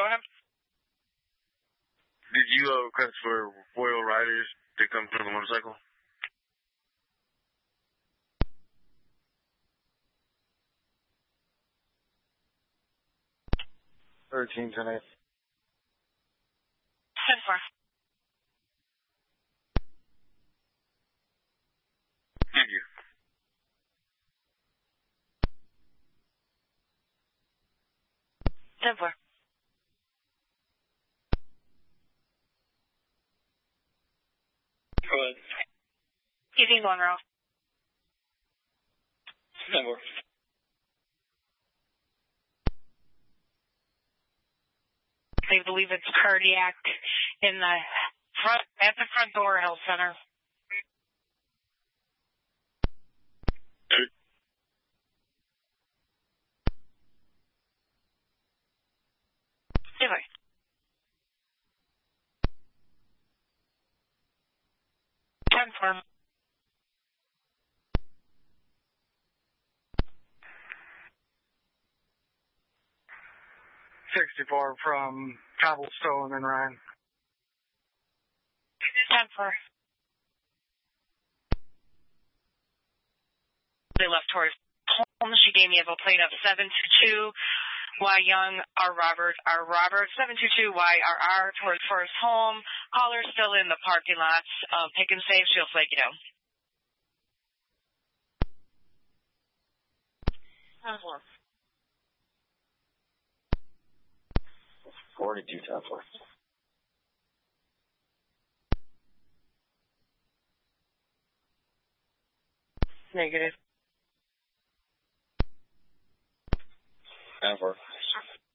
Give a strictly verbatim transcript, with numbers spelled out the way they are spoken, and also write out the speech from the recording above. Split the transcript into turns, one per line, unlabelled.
go ahead.
Did you uh, request for foil riders to come from the motorcycle?
Thirteen tonight.
ten four.
Thank you.
ten four.
Go ahead.
Evening, going Ralph.
ten four.
They believe it's cardiac in the front, at the front door, Health Center. Anyway. ten four.
Sixty-four from Cobblestone and Ryan.
ten four. They left towards home. She gave me a plate of seven two two Y Young R Robert R Robert seven two two Y R R towards Forest Home. Caller still in the parking lot. Um, pick and save. She'll flake it out. ten four.
Forty-two ten four.
Negative.
ten four.